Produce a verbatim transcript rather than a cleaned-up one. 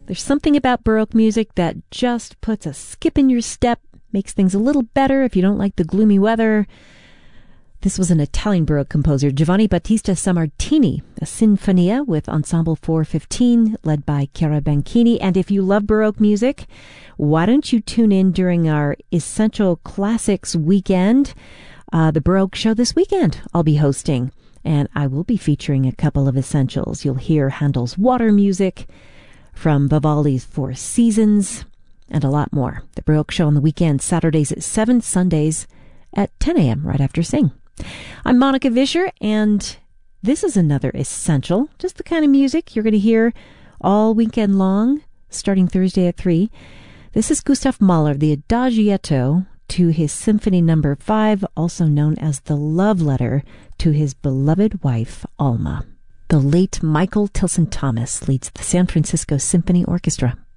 There's something about Baroque music that just puts a skip in your step, makes things a little better if you don't like the gloomy weather. This was an Italian Baroque composer, Giovanni Battista Sammartini, a sinfonia with Ensemble four fifteen, led by Chiara Banchini. And if you love Baroque music, why don't you tune in during our Essential Classics weekend? Uh, the Baroque show this weekend I'll be hosting, and I will be featuring a couple of essentials. You'll hear Handel's Water music from Vivaldi's Four Seasons, and a lot more. The Baroque show on the weekend, Saturdays at seven, Sundays at ten a.m. right after Sing. I'm Monica Vischer, and this is another essential, just the kind of music you're going to hear all weekend long, starting Thursday at three. This is Gustav Mahler, the Adagietto to his Symphony Number five, also known as the Love Letter to his beloved wife, Alma. The late Michael Tilson Thomas leads the San Francisco Symphony Orchestra.